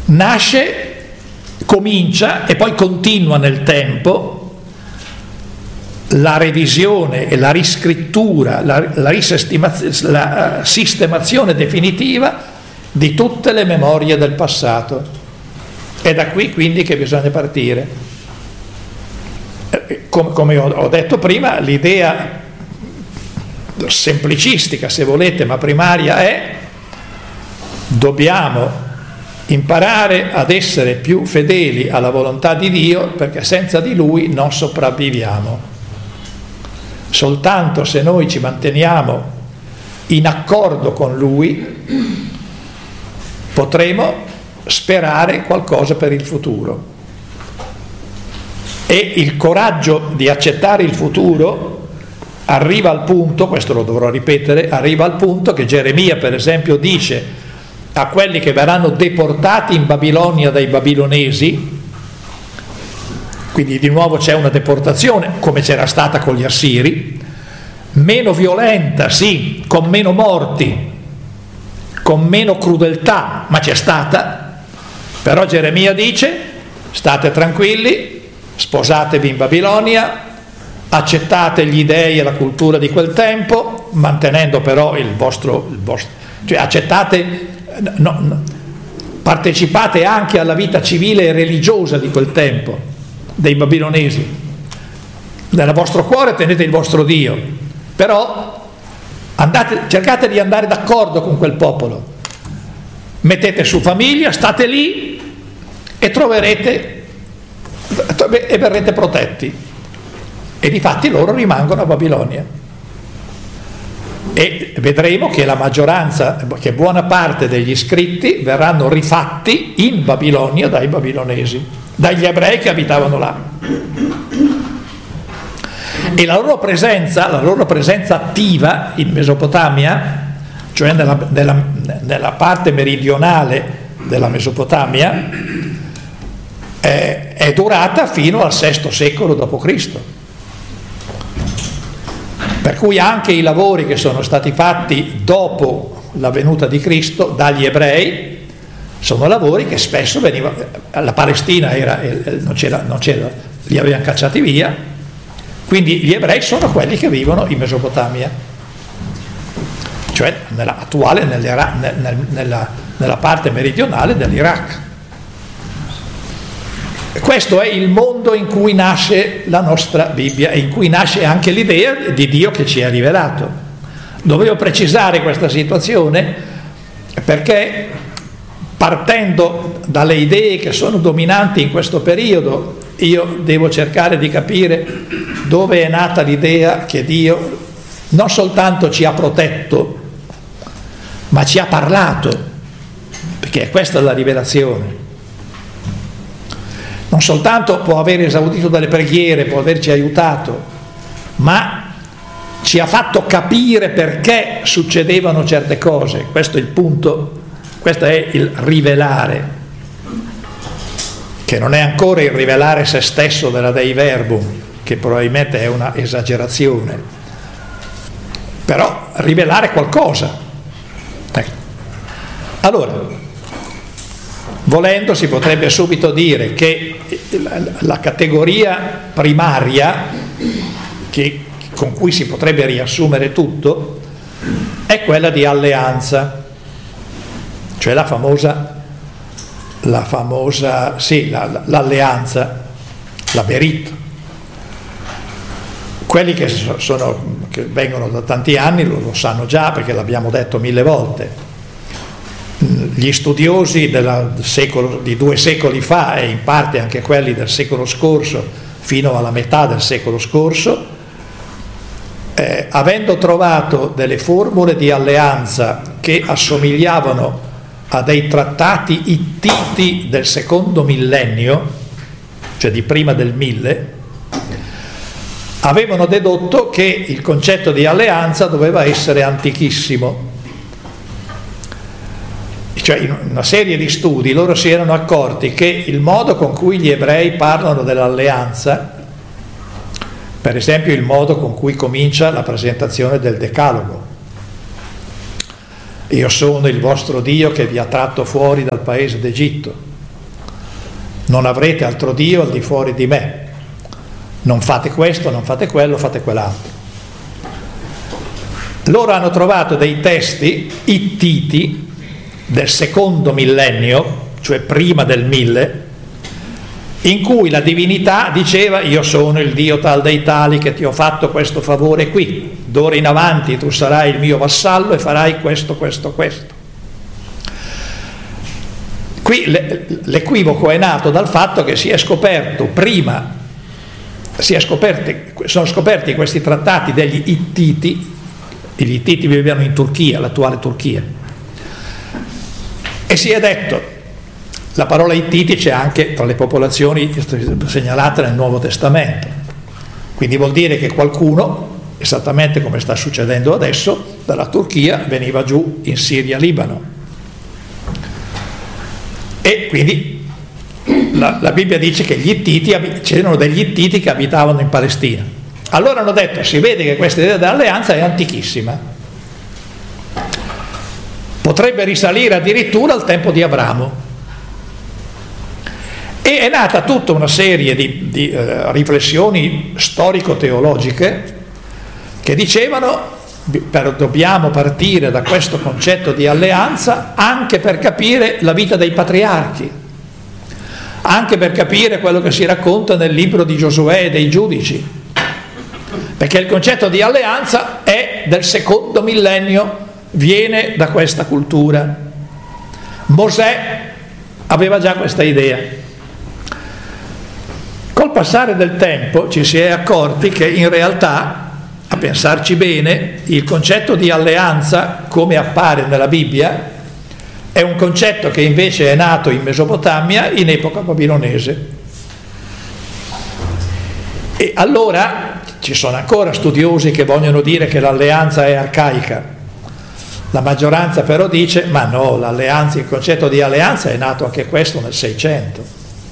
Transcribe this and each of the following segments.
nasce, comincia e poi continua nel tempo la revisione e la riscrittura, la sistemazione definitiva di tutte le memorie del passato. È da qui quindi che bisogna partire. Come ho detto prima, l'idea semplicistica, se volete, ma primaria è: dobbiamo imparare ad essere più fedeli alla volontà di Dio, perché senza di Lui non sopravviviamo. Soltanto se noi ci manteniamo in accordo con Lui potremo sperare qualcosa per il futuro. E il coraggio di accettare il futuro arriva al punto, questo lo dovrò ripetere, arriva al punto che Geremia per esempio dice a quelli che verranno deportati in Babilonia dai babilonesi, quindi di nuovo c'è una deportazione come c'era stata con gli assiri, meno violenta, sì, con meno morti, con meno crudeltà, ma c'è stata. Però Geremia dice: state tranquilli, sposatevi in Babilonia, accettate gli dei e la cultura di quel tempo, mantenendo però il vostro cioè accettate, partecipate anche alla vita civile e religiosa di quel tempo dei babilonesi. Nel vostro cuore tenete il vostro Dio, però cercate di andare d'accordo con quel popolo, mettete su famiglia, state lì e verrete protetti. E difatti loro rimangono a Babilonia. E vedremo che la maggioranza, che buona parte degli scritti verranno rifatti in Babilonia dai babilonesi, dagli ebrei che abitavano là. E la loro presenza attiva in Mesopotamia, cioè nella parte meridionale della Mesopotamia, è durata fino al VI secolo d.C. Per cui anche i lavori che sono stati fatti dopo la venuta di Cristo dagli ebrei sono lavori che spesso venivano, la Palestina non c'era, li avevano cacciati via, quindi gli ebrei sono quelli che vivono in Mesopotamia, cioè nella parte meridionale dell'Iraq. Questo è il mondo in cui nasce la nostra Bibbia e in cui nasce anche l'idea di Dio che ci è rivelato. Dovevo precisare questa situazione perché, partendo dalle idee che sono dominanti in questo periodo, io devo cercare di capire dove è nata l'idea che Dio non soltanto ci ha protetto, ma ci ha parlato, perché questa è la rivelazione. Non soltanto può aver esaudito dalle preghiere, può averci aiutato, ma ci ha fatto capire perché succedevano certe cose. Questo è il punto, questo è il rivelare, che non è ancora il rivelare se stesso della Dei Verbum, che probabilmente è una esagerazione, però rivelare qualcosa. Allora, volendo si potrebbe subito dire che la categoria primaria con cui si potrebbe riassumere tutto è quella di alleanza, cioè l'alleanza, la berit. Quelli che vengono da tanti anni lo sanno già, perché l'abbiamo detto 1000 volte. Gli studiosi di 2 secoli fa e in parte anche quelli del secolo scorso fino alla metà del secolo scorso, avendo trovato delle formule di alleanza che assomigliavano a dei trattati ittiti del secondo millennio, cioè di prima del 1000, avevano dedotto che il concetto di alleanza doveva essere antichissimo. Cioè, in una serie di studi loro si erano accorti che il modo con cui gli ebrei parlano dell'alleanza, per esempio il modo con cui comincia la presentazione del Decalogo: io sono il vostro Dio che vi ha tratto fuori dal paese d'Egitto, non avrete altro Dio al di fuori di me, non fate questo, non fate quello, fate quell'altro. Loro hanno trovato dei testi ittiti del secondo millennio, cioè prima del 1000, in cui la divinità diceva: io sono il Dio tal dei tali che ti ho fatto questo favore qui, d'ora in avanti tu sarai il mio vassallo e farai questo, questo, questo. Qui l'equivoco è nato dal fatto che si è scoperto prima, sono scoperti questi trattati degli Ittiti. Gli Ittiti vivevano in Turchia, l'attuale Turchia, e si è detto, la parola Ittiti c'è anche tra le popolazioni segnalate nel Nuovo Testamento, quindi vuol dire che qualcuno, esattamente come sta succedendo adesso, dalla Turchia veniva giù in Siria, Libano, e quindi la Bibbia dice che gli Ittiti, c'erano degli Ittiti che abitavano in Palestina. Allora hanno detto: si vede che questa idea dell'alleanza è antichissima, potrebbe risalire addirittura al tempo di Abramo, e è nata tutta una serie di riflessioni storico-teologiche che dicevano: dobbiamo partire da questo concetto di alleanza anche per capire la vita dei patriarchi, anche per capire quello che si racconta nel libro di Giosuè e dei Giudici, perché il concetto di alleanza è del secondo millennio, viene da questa cultura. Mosè aveva già questa idea. Col passare del tempo ci si è accorti che in realtà, a pensarci bene, il concetto di alleanza, come appare nella Bibbia, è un concetto che invece è nato in Mesopotamia in epoca babilonese. E allora ci sono ancora studiosi che vogliono dire che l'alleanza è arcaica. La maggioranza però dice: ma no, l'alleanza, il concetto di alleanza è nato anche questo nel 600,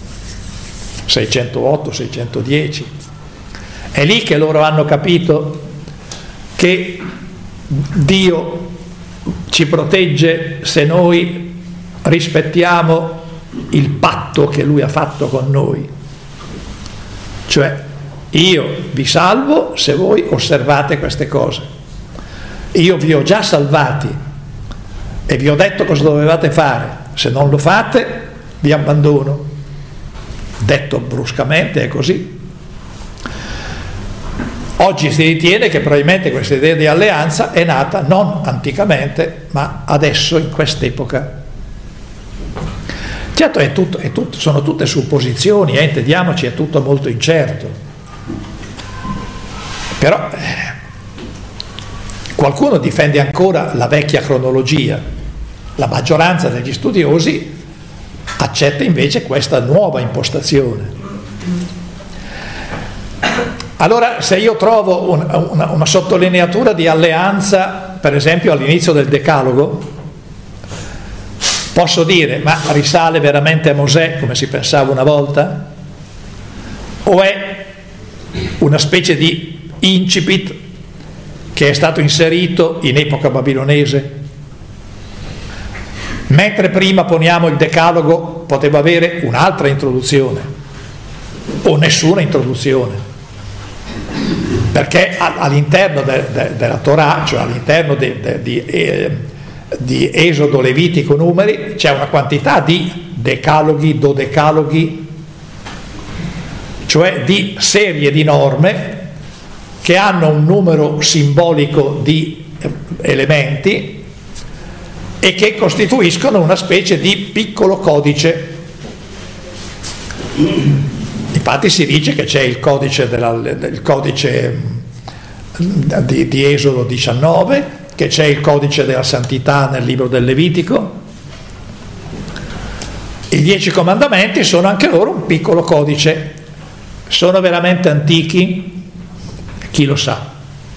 608, 610. È lì che loro hanno capito che Dio ci protegge se noi rispettiamo il patto che Lui ha fatto con noi. Cioè, io vi salvo se voi osservate queste cose. Io vi ho già salvati e vi ho detto cosa dovevate fare. Se non lo fate, vi abbandono. Detto bruscamente è così. Oggi si ritiene che probabilmente questa idea di alleanza è nata non anticamente, ma adesso, in quest'epoca. Certo, sono tutte supposizioni, intendiamoci, è tutto molto incerto. Però qualcuno difende ancora la vecchia cronologia, la maggioranza degli studiosi accetta invece questa nuova impostazione. Allora, se io trovo una sottolineatura di alleanza, per esempio all'inizio del Decalogo, posso dire: ma risale veramente a Mosè, come si pensava una volta? O è una specie di incipit che è stato inserito in epoca babilonese? Mentre prima poniamo il Decalogo, poteva avere un'altra introduzione o nessuna introduzione, perché all'interno della Torah, cioè all'interno di Esodo, Levitico, Numeri, c'è una quantità di decaloghi, dodecaloghi, cioè di serie di norme che hanno un numero simbolico di elementi e che costituiscono una specie di piccolo codice. Infatti si dice che c'è il codice di Esodo 19, che c'è il codice della santità nel libro del Levitico. I 10 comandamenti sono anche loro un piccolo codice. Sono veramente antichi? Chi lo sa?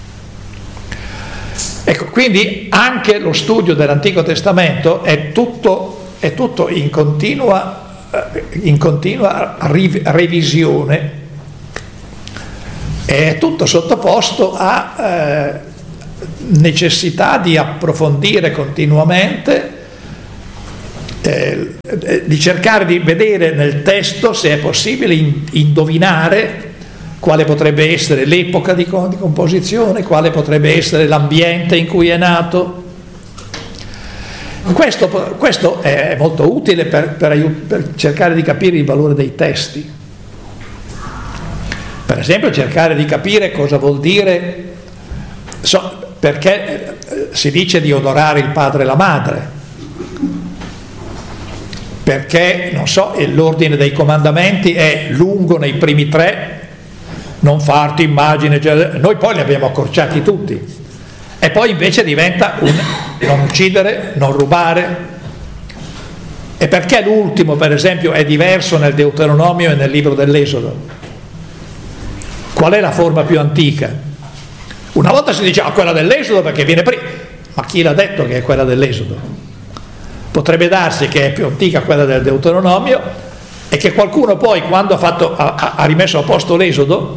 Ecco, quindi anche lo studio dell'Antico Testamento è tutto in continua revisione, è tutto sottoposto a necessità di approfondire continuamente di cercare di vedere nel testo se è possibile indovinare quale potrebbe essere l'epoca di composizione, quale potrebbe essere l'ambiente in cui è nato. Questo è molto utile per cercare di capire il valore dei testi. Per esempio cercare di capire cosa vuol dire, perché si dice di onorare il padre e la madre, perché, non so, l'ordine dei comandamenti è lungo nei primi 3, non farti immagine, noi poi li abbiamo accorciati tutti, e poi invece diventa non uccidere, non rubare. E perché l'ultimo, per esempio, è diverso nel Deuteronomio e nel libro dell'Esodo? Qual è la forma più antica? Una volta si diceva quella dell'Esodo perché viene prima, ma chi l'ha detto che è quella dell'Esodo? Potrebbe darsi che è più antica quella del Deuteronomio e che qualcuno poi, quando ha rimesso a posto l'Esodo,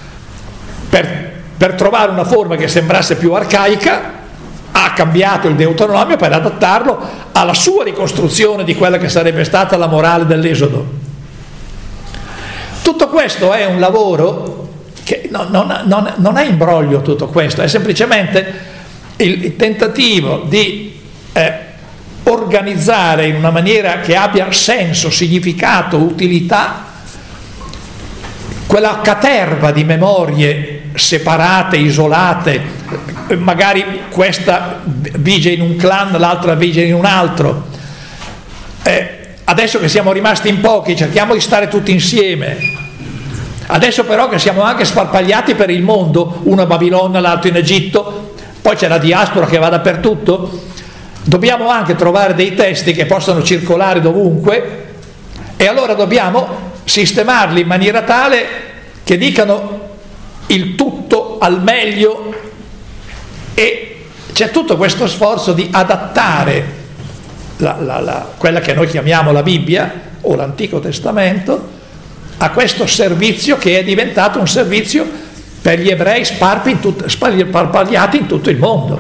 per trovare una forma che sembrasse più arcaica, ha cambiato il Deuteronomio per adattarlo alla sua ricostruzione di quella che sarebbe stata la morale dell'Esodo. Tutto questo è un lavoro che non è imbroglio, tutto questo, è semplicemente il tentativo di organizzare in una maniera che abbia senso, significato, utilità, quella caterva di memorie separate, isolate, magari questa vige in un clan, l'altra vige in un altro. Adesso che siamo rimasti in pochi, cerchiamo di stare tutti insieme. Adesso però che siamo anche sparpagliati per il mondo, uno a Babilonia, l'altro in Egitto, poi c'è la diaspora che va dappertutto, dobbiamo anche trovare dei testi che possano circolare dovunque, e allora dobbiamo sistemarli in maniera tale che dicano il tutto al meglio, e c'è tutto questo sforzo di adattare quella che noi chiamiamo la Bibbia o l'Antico Testamento a questo servizio che è diventato un servizio per gli ebrei sparpagliati in tutto il mondo.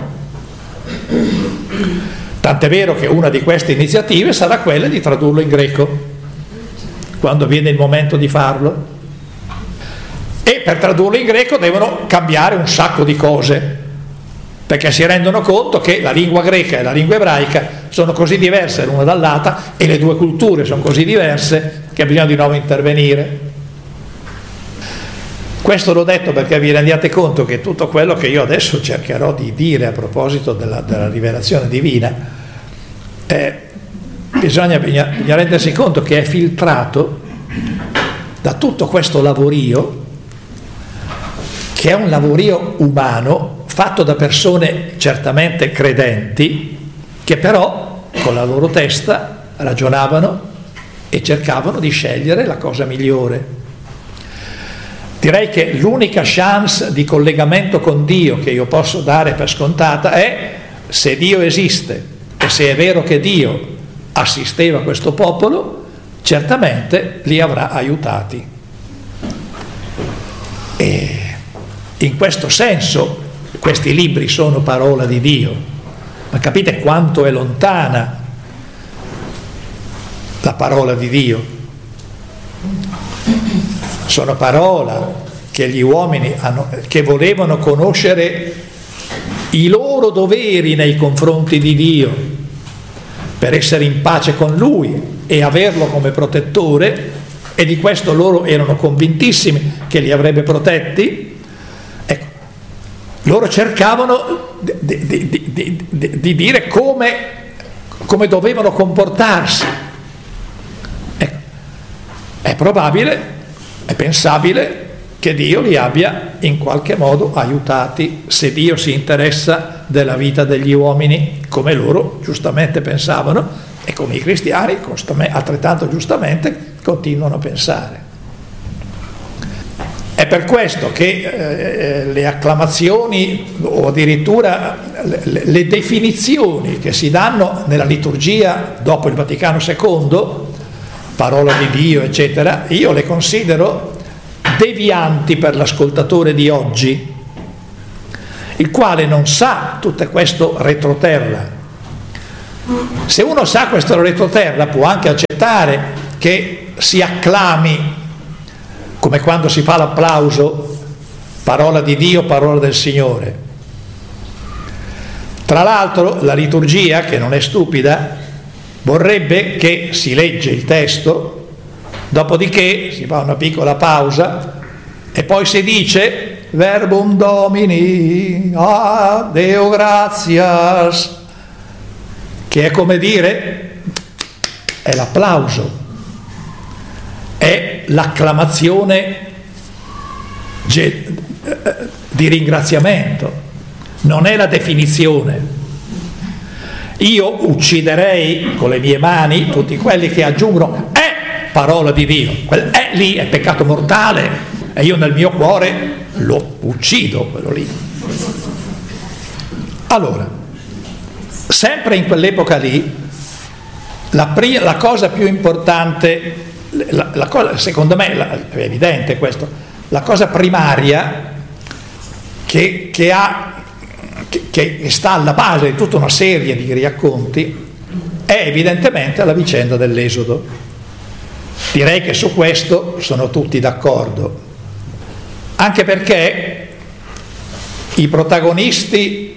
Tant'è vero che una di queste iniziative sarà quella di tradurlo in greco, quando viene il momento di farlo. E per tradurlo in greco devono cambiare un sacco di cose, perché si rendono conto che la lingua greca e la lingua ebraica sono così diverse l'una dall'altra, e le due culture sono così diverse, che bisogna di nuovo intervenire. Questo l'ho detto perché vi rendiate conto che tutto quello che io adesso cercherò di dire a proposito della rivelazione divina, bisogna rendersi conto che è filtrato da tutto questo lavorio, che è un lavorio umano fatto da persone certamente credenti, che però con la loro testa ragionavano e cercavano di scegliere la cosa migliore. Direi che l'unica chance di collegamento con Dio che io posso dare per scontata è se Dio esiste e se è vero che Dio assisteva questo popolo, certamente li avrà aiutati. E in questo senso questi libri sono parola di Dio, ma capite quanto è lontana la parola di Dio? Sono parola che gli uomini che volevano conoscere i loro doveri nei confronti di Dio per essere in pace con Lui e averlo come protettore, e di questo loro erano convintissimi che li avrebbe protetti. Ecco, loro cercavano di dire come dovevano comportarsi. Ecco, è probabile, è pensabile che Dio li abbia in qualche modo aiutati, se Dio si interessa della vita degli uomini, come loro giustamente pensavano e come i cristiani altrettanto giustamente continuano a pensare. È per questo che le acclamazioni o addirittura le definizioni che si danno nella liturgia dopo il Vaticano II, parola di Dio, eccetera, io le considero devianti per l'ascoltatore di oggi, il quale non sa tutto questo retroterra, Se uno sa questo retroterra può anche accettare che si acclami, come quando si fa l'applauso, parola di Dio, parola del Signore. Tra l'altro la liturgia, che non è stupida, vorrebbe che si legge il testo, dopodiché si fa una piccola pausa e poi si dice verbum Domini, Deo gratias, che è come dire, è l'applauso, è l'acclamazione di ringraziamento, non è la definizione. Io ucciderei con le mie mani tutti quelli che aggiungono è parola di Dio, quel è lì è peccato mortale e io nel mio cuore lo uccido quello lì. Allora, sempre in quell'epoca lì, la cosa più importante, la cosa, secondo me è evidente questo, la cosa primaria che sta alla base di tutta una serie di racconti è evidentemente la vicenda dell'Esodo. Direi che su questo sono tutti d'accordo, anche perché i protagonisti,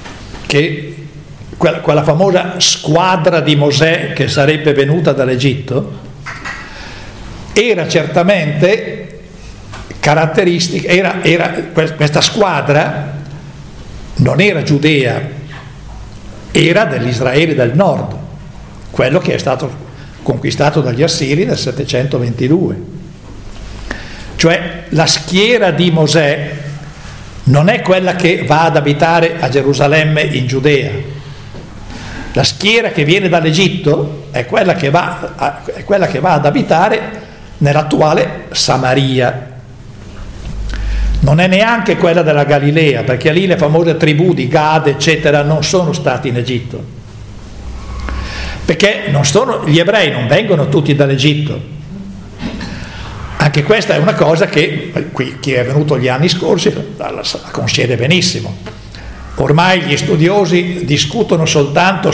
quella famosa squadra di Mosè che sarebbe venuta dall'Egitto, era certamente caratteristica, questa squadra non era giudea, era dell'Israele del nord, quello che è stato conquistato dagli Assiri nel 722. Cioè la schiera di Mosè non è quella che va ad abitare a Gerusalemme in Giudea. La schiera che viene dall'Egitto è quella che va ad abitare nell'attuale Samaria. Non è neanche quella della Galilea, perché lì le famose tribù di Gad, eccetera, non sono stati in Egitto. Perché gli ebrei non vengono tutti dall'Egitto. Anche questa è una cosa che chi è venuto gli anni scorsi la concede benissimo. Ormai gli studiosi discutono soltanto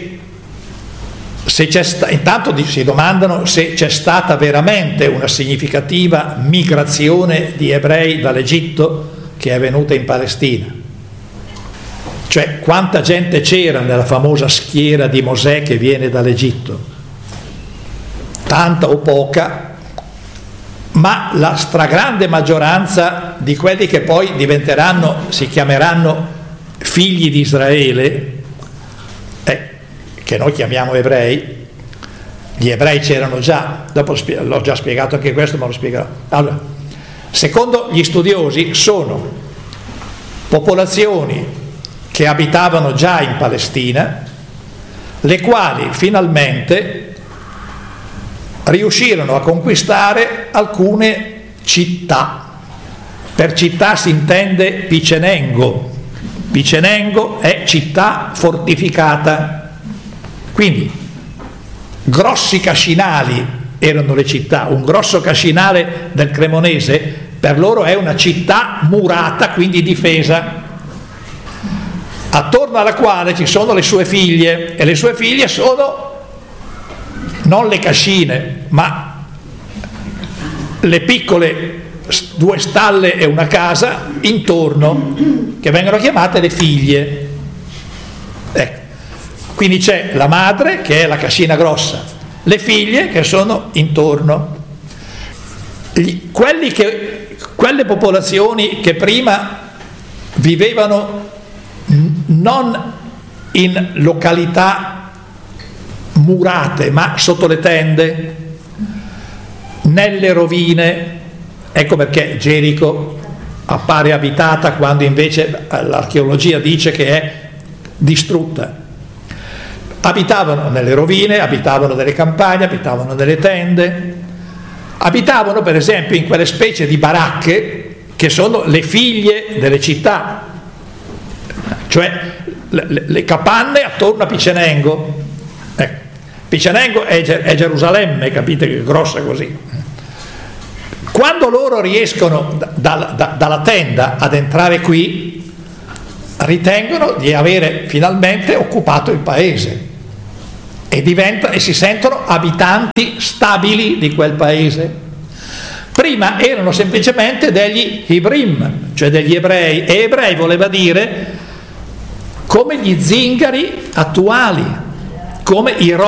intanto si domandano se c'è stata veramente una significativa migrazione di ebrei dall'Egitto che è venuta in Palestina. Cioè quanta gente c'era nella famosa schiera di Mosè che viene dall'Egitto? Tanta o poca, ma la stragrande maggioranza di quelli che poi si chiameranno figli di Israele, che noi chiamiamo ebrei, gli ebrei c'erano già, dopo l'ho già spiegato anche questo, ma lo spiegherò. Allora, secondo gli studiosi sono popolazioni che abitavano già in Palestina, le quali finalmente riuscirono a conquistare alcune città. Per città si intende Picenengo. Picenengo è città fortificata. Quindi grossi cascinali erano le città. Un grosso cascinale del Cremonese per loro è una città murata, quindi difesa, attorno alla quale ci sono le sue figlie, e le sue figlie sono non le cascine, ma le piccole 2 stalle e una casa intorno, che vengono chiamate le figlie. Ecco. Quindi c'è la madre, che è la cascina grossa, le figlie che sono intorno. Quelle popolazioni che prima vivevano non in località murate, ma sotto le tende, nelle rovine, ecco perché Gerico appare abitata quando invece l'archeologia dice che è distrutta. Abitavano nelle rovine, abitavano nelle campagne, abitavano nelle tende, abitavano per esempio in quelle specie di baracche che sono le figlie delle città, cioè le capanne attorno a Picenengo. Ecco. Picenengo è Gerusalemme, capite che è grossa così. Quando loro riescono dalla tenda ad entrare qui, ritengono di avere finalmente occupato il paese. e si sentono abitanti stabili di quel paese. Prima erano semplicemente degli Ibrim, cioè degli ebrei, e ebrei voleva dire come gli zingari attuali, come i